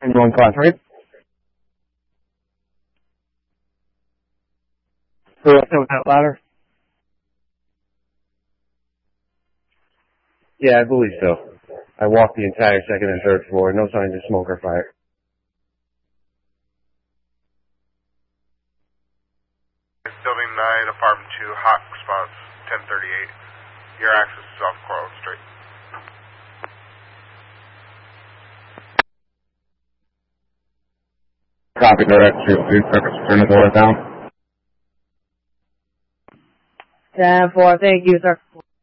One class, right? Who else with that ladder? Yeah, I believe so. I walked the entire second and third floor. No signs of smoke or fire. Building 9, Apartment 2, hot response, 1038. Your access is off Coral Street. Copy, direct to please turn the door down. 10-4, thank you, sir.